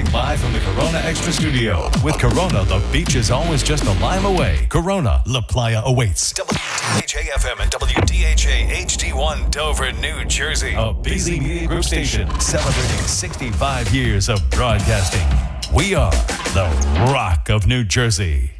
Live from the Corona Extra Studio. With Corona, the beach is always just a lime away. Corona, La Playa awaits. WDHA-FM and WDHA-HD1 Dover, New Jersey. A busy media group station celebrating 65 years of broadcasting. We are the Rock of New Jersey.